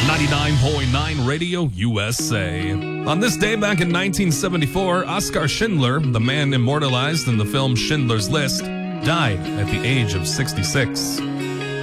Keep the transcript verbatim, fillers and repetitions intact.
ninety-nine point nine Radio U S A. On this day back in nineteen seventy-four, Oskar Schindler, the man immortalized in the film Schindler's List, died at the age of sixty-six.